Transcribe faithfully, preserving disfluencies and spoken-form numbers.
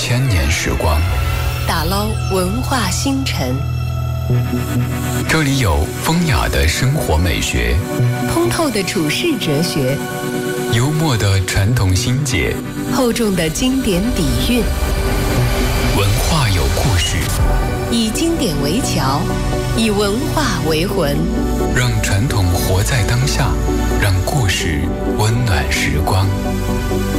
千年时光， 打捞文化星辰。 这里有风雅的生活美学， 通透的处世哲学， 幽默的传统心结， 厚重的经典底蕴。 文化有故事， 以经典为桥，以文化为魂， 让传统活在当下，让故事温暖时光。